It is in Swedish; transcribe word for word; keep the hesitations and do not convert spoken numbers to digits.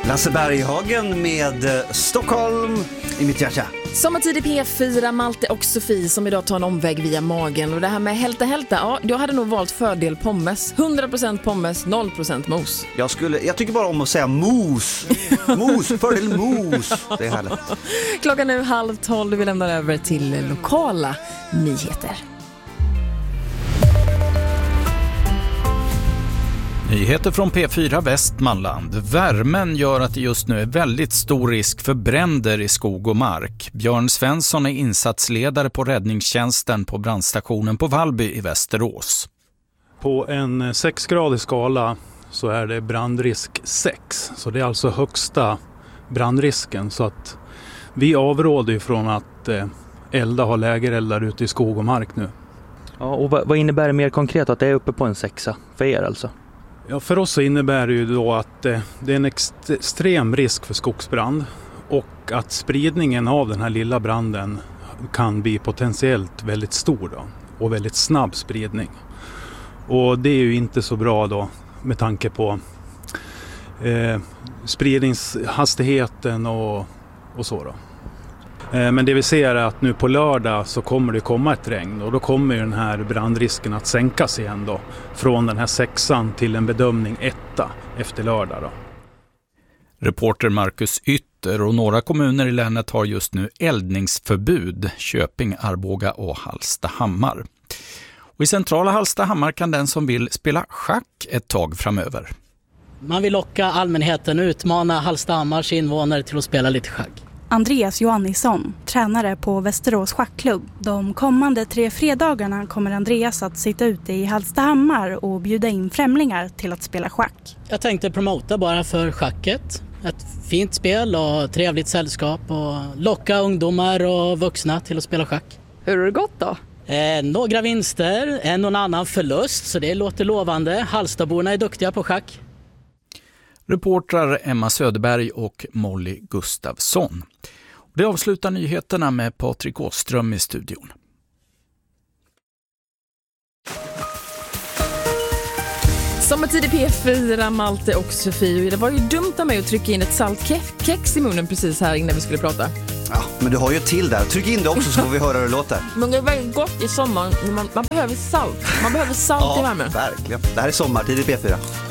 Lasse Berghagen med Stockholm i mitt hjärta. Sommartid i P fyra, Malte och Sofie som idag tar en omväg via magen. Och det här med hälta hälta, ja, jag hade nog valt fördel pommes. hundra procent pommes, noll procent mos. Jag, skulle, jag tycker bara om att säga mos. Mos, fördel mos. Det är härligt. Klockan är halv tolv, vi lämnar över till lokala nyheter. Nyheter från P fyra Västmanland. Värmen gör att det just nu är väldigt stor risk för bränder i skog och mark. Björn Svensson är insatsledare på räddningstjänsten på brandstationen på Vallby i Västerås. På en sexgradig skala så är det brandrisk sex. Så det är alltså högsta brandrisken. Så att vi avråder ifrån att elda, ha lägereldar ute i skog och mark nu. Ja, och vad innebär det mer konkret att det är uppe på en sexa för er alltså? Ja, för oss så innebär det ju då att eh, det är en ext- extrem risk för skogsbrand och att spridningen av den här lilla branden kan bli potentiellt väldigt stor då, och väldigt snabb spridning. Och det är ju inte så bra då med tanke på eh, spridningshastigheten och, och så då. Men det vi ser är att nu på lördag så kommer det komma ett regn och då kommer ju den här brandrisken att sänkas igen då. Från den här sexan till en bedömning etta efter lördag då. Reporter Marcus Ytter och några kommuner i länet har just nu eldningsförbud. Köping, Arboga och Hallstahammar. Och i centrala Hallstahammar kan den som vill spela schack ett tag framöver. Man vill locka allmänheten, utmana Hallstahammars invånare till att spela lite schack. Andreas Johannisson, tränare på Västerås schackklubb. De kommande tre fredagarna kommer Andreas att sitta ute i Hallstahammar och bjuda in främlingar till att spela schack. Jag tänkte promota bara för schacket. Ett fint spel och trevligt sällskap och locka ungdomar och vuxna till att spela schack. Hur har det gått då? Eh, några vinster, en och annan förlust, så det låter lovande. Hallstaborna är duktiga på schack. Reportrar Emma Söderberg och Molly Gustafsson. Det avslutar nyheterna med Patrik Åström i studion. Sommartid i P fyra, Malte och Sofie. Det var ju dumt av mig att trycka in ett saltkex i munnen precis här innan vi skulle prata. Ja, men du har ju till där. Tryck in det också så får vi höra hur det låter. Men det är väldigt gott i sommaren. Man, man behöver salt. Man behöver salt ja, i värmen. Verkligen. Det här är Sommartid i P fyra.